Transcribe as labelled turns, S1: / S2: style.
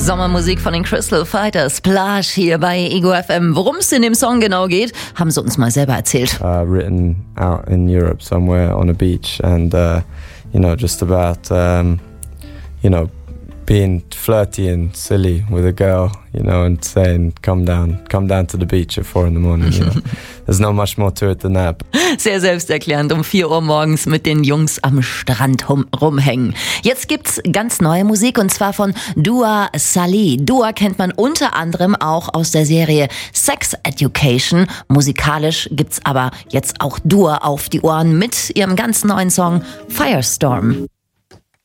S1: Sommermusik von den Crystal Fighters, Plage hier bei Ego FM. Worum es in dem Song genau geht, haben sie uns mal selber erzählt.
S2: Written out in Europe somewhere on a beach and, just about, being flirty and silly with a girl, and saying, come down to the beach at 4 a.m. There's not much more to it than that.
S1: Sehr selbsterklärend, um 4 Uhr morgens mit den Jungs am Strand rumhängen. Jetzt gibt's ganz neue Musik und zwar von Dua Salih. Dua kennt man unter anderem auch aus der Serie Sex Education. Musikalisch gibt's aber jetzt auch Dua auf die Ohren mit ihrem ganz neuen Song Firestorm.